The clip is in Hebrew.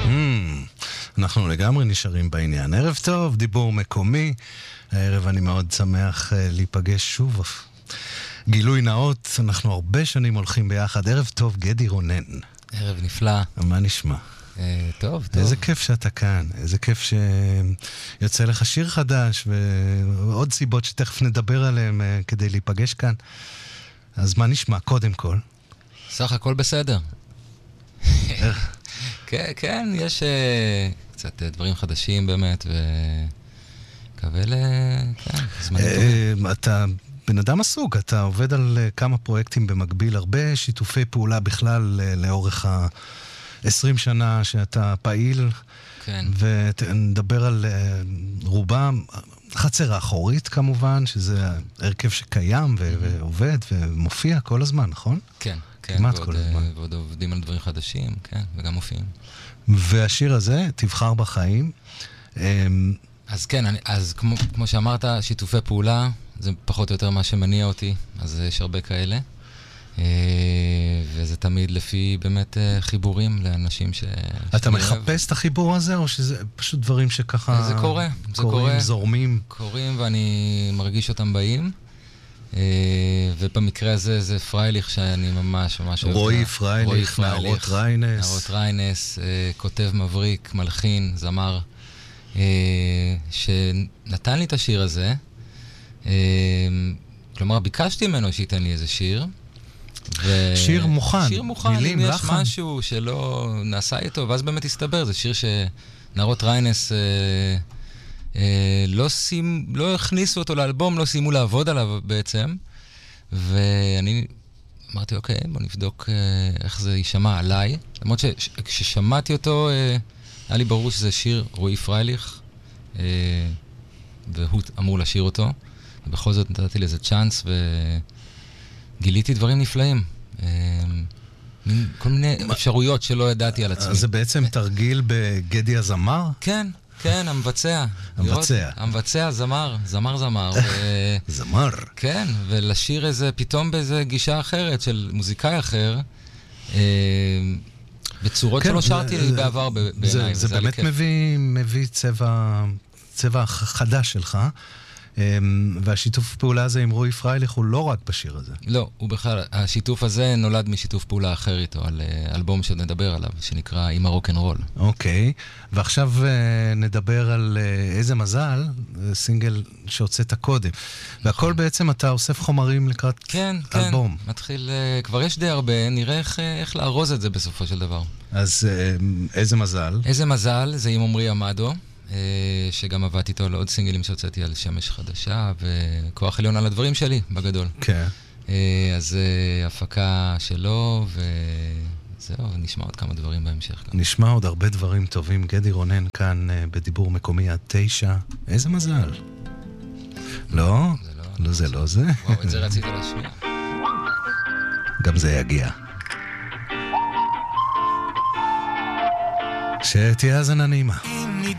אנחנו לגמרי נשארים בעניין. ערב טוב, דיבור מקומי. הערב אני מאוד שמח להיפגש שוב. גילוי נאות, אנחנו הרבה שנים הולכים ביחד. ערב טוב, גדי רונן. ערב נפלא. מה נשמע? טוב, טוב. איזה כיף שאתה כאן, איזה כיף שיוצא לך שיר חדש ועוד סיבות שתכף נדבר עליהם כדי להיפגש כאן. אז מה נשמע? קודם כל. סך הכל בסדר. כן, יש קצת דברים חדשים באמת, וקווה זמנים טובים. אתה בן אדם עסוק, אתה עובד על כמה פרויקטים במקביל, הרבה שיתופי פעולה בכלל לאורך 20 שנה שאתה פעיל, כן. ונדבר על רובם, חצר האחורית כמובן, שזה הרכב שקיים ועובד ומופיע כל הזמן, נכון? כן, כן. כמעט כל הזמן. ועוד עובדים על דברים חדשים, כן, וגם מופיעים. והשיר הזה, תבחר בחיים. אז כן, אז כמו שאמרת, שיתופי פעולה, זה פחות או יותר מה שמניע אותי, אז יש הרבה כאלה. וזה תמיד לפי באמת חיבורים לאנשים אתה מחפש את החיבור הזה, או שזה פשוט דברים שככה... זה קורה, קוראים, זורמים? קוראים ואני מרגיש אותם באים. ובמקרה הזה זה פרייליך שאני ממש אוהב. רועי פרייליך, נערות ריינס. נערות ריינס, כותב מבריק, מלחין, זמר, שנתן לי את השיר הזה. כלומר, ביקשתי ממנו שייתן לי איזה שיר. שיר מוכן. שיר מוכן, מילים, אם יש לחן. משהו שלא נעשה איתו, ואז באמת הסתבר, זה שיר שנערות ריינס לא הכניסו אותו לאלבום, לא סיימו לעבוד עליו בעצם, ואני אמרתי, אוקיי, בוא נבדוק איך זה יישמע עליי. למרות שכששמעתי אותו, היה לי ברור שזה שיר רועי פרייליך, והוא אמור לשיר אותו, ובכל זאת נתתי לזה צ'אנס, וגיליתי דברים נפלאים. כל מיני אפשרויות שלא ידעתי על עצמי. אז זה בעצם תרגיל בגדי הזמר? כן. כן, המבצע. המבצע, זמר. זמר. כן, ולשיר איזה, פתאום באיזה גישה אחרת של מוזיקאי אחר, בצורות שלא שרתי לי בעבר בעיניי. זה באמת מביא צבע חדש שלך, והשיתוף פעולה הזה עם רועי פרייליך הוא לא רק בשיר הזה. לא, הוא בכלל, השיתוף הזה נולד משיתוף פעולה אחר איתו, על אלבום שנדבר עליו, שנקרא עם הרוק'נ'רול. אוקיי, ועכשיו נדבר על איזה מזל, סינגל שהוצאת קודם. והכל בעצם אתה אוסף חומרים לקראת אלבום. כן, מתחיל, כבר יש די הרבה, נראה איך לארוז את זה בסופו של דבר. אז איזה מזל? איזה מזל, זה עם עמרי עמדו. שגם עבדתי איתו לעוד סינגלים שהוצאתי על שמש חדשה, וכוח עליון על הדברים שלי, בגדול. כן. אז הפקה שלו, וזהו, נשמע עוד כמה דברים בהמשך. נשמע עוד הרבה דברים טובים. גדי רונן כאן בדיבור מקומי עד 9. איזה מזל. לא? לא זה, לא זה. וואו, את זה רצית להשמיע. גם זה יגיע. שתהיה האזנה נעימה.